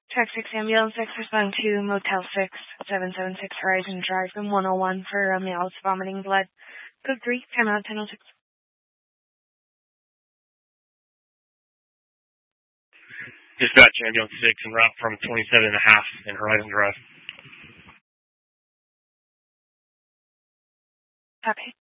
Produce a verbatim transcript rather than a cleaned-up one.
Track six, Ambulance six, respond to Motel six, seven seven six Horizon Drive from one oh one for a male vomiting blood. Code three, timeout ten oh six. Dispatch, Ambulance six, en route from twenty-seven and a half in Horizon Drive. Copy.